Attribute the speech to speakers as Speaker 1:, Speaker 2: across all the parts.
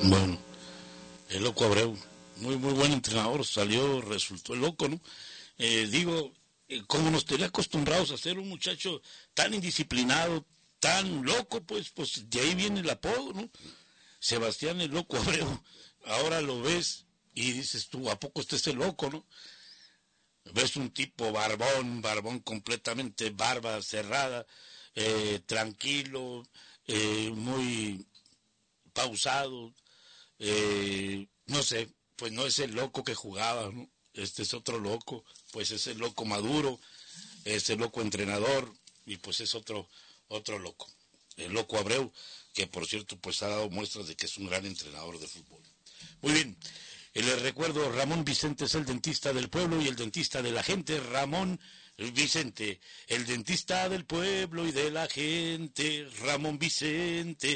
Speaker 1: Bueno, el Loco Abreu, muy buen entrenador, resultó el Loco, ¿no? Como nos tenía acostumbrados a ser un muchacho tan indisciplinado, tan loco, pues de ahí viene el apodo, ¿no? Sebastián el Loco Abreu. Ahora lo ves y dices tú, ¿a poco este es el loco, no? Ves un tipo barbón completamente, barba cerrada, tranquilo, muy pausado, no sé, pues no es el loco que jugaba, ¿no? Este es otro loco, pues es el loco maduro, es el loco entrenador, y pues es otro loco, el Loco Abreu, que por cierto pues ha dado muestras de que es un gran entrenador de fútbol. Muy bien, les recuerdo, Ramón Vicente es el dentista del pueblo y el dentista de la gente. Ramón Vicente, el dentista del pueblo y de la gente. Ramón Vicente,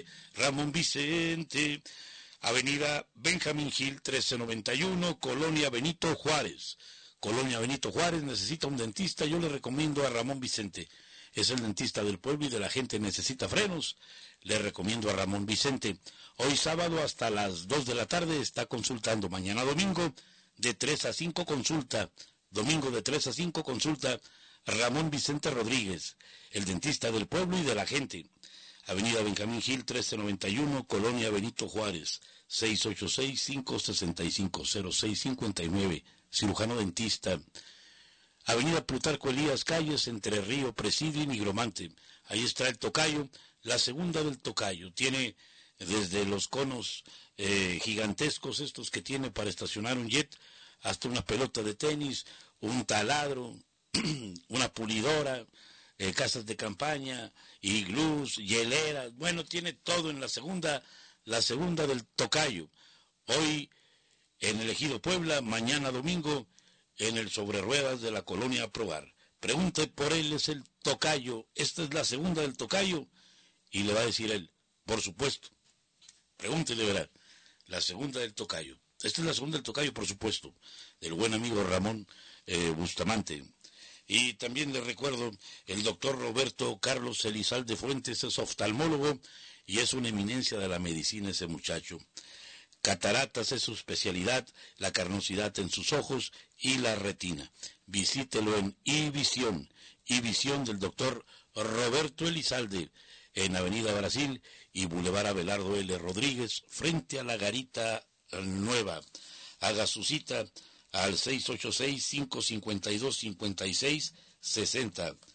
Speaker 1: Avenida Benjamín Gil 1391, Colonia Benito Juárez. Colonia Benito Juárez necesita un dentista, yo le recomiendo a Ramón Vicente. Es el dentista del pueblo y de la gente, necesita frenos. Le recomiendo a Ramón Vicente. Hoy sábado hasta las 2 de la tarde está consultando. Mañana domingo de 3 a 5 consulta. Domingo de 3 a 5 consulta Ramón Vicente Rodríguez, el dentista del pueblo y de la gente. Avenida Benjamín Gil 1391, Colonia Benito Juárez, 686-565-0659, cirujano dentista. Avenida Plutarco Elías Calles, entre Río, Presidio y Nigromante. Ahí está el tocayo, la segunda del tocayo. Tiene desde los conos gigantescos estos que tiene para estacionar un jet, hasta una pelota de tenis, un taladro, una pulidora, casas de campaña, iglús, hieleras. Bueno, tiene todo en la segunda del tocayo. Hoy en el Ejido Puebla, mañana domingo en el Sobre Ruedas de la Colonia Aprobar. Pregunte por él, es el tocayo. Esta es la segunda del tocayo. Y le va a decir él, por supuesto. Pregúntele, verá, la segunda del tocayo. Esta es la segunda del tocayo, por supuesto, del buen amigo Ramón Bustamante. Y también le recuerdo, el doctor Roberto Carlos Elizalde Fuentes es oftalmólogo y es una eminencia de la medicina ese muchacho. Cataratas es su especialidad, la carnosidad en sus ojos y la retina. Visítelo en iVisión del doctor Roberto Elizalde, en Avenida Brasil y Boulevard Abelardo L. Rodríguez, frente a la Garita Nueva. Haga su cita al 686-552-5660.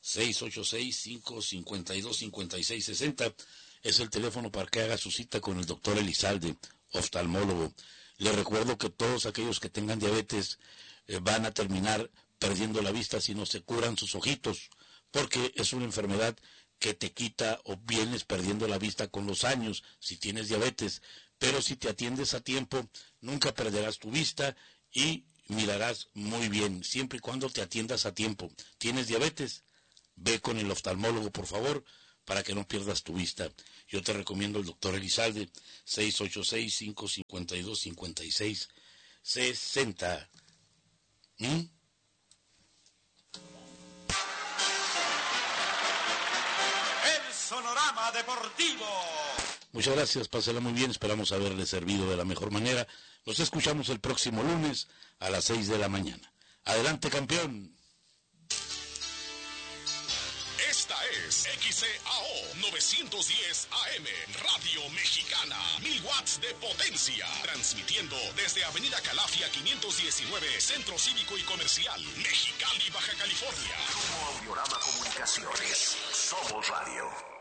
Speaker 1: 686-552-5660 es el teléfono para que haga su cita con el doctor Elizalde, oftalmólogo. Le recuerdo que todos aquellos que tengan diabetes van a terminar perdiendo la vista si no se curan sus ojitos, porque es una enfermedad que te quita o vienes perdiendo la vista con los años si tienes diabetes, pero si te atiendes a tiempo nunca perderás tu vista y mirarás muy bien, siempre y cuando te atiendas a tiempo. ¿Tienes diabetes? Ve con el oftalmólogo, por favor, para que no pierdas tu vista. Yo te recomiendo el doctor Elizalde, 686-552-5660.
Speaker 2: Sonorama Deportivo.
Speaker 1: Muchas gracias, pásela muy bien, esperamos haberle servido de la mejor manera. Nos escuchamos el próximo lunes a las 6 de la mañana. Adelante, campeón.
Speaker 3: Esta es XCAO 910 AM, Radio Mexicana, 1000 watts de potencia, transmitiendo desde Avenida Calafia 519, Centro Cívico y Comercial, Mexicali, Baja California.
Speaker 4: Grupo Audiorama Comunicaciones, somos radio.